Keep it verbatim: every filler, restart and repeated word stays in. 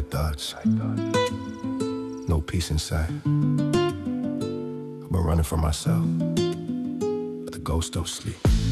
Night thoughts, no peace inside. I've been running from myself, but the ghost don't sleep.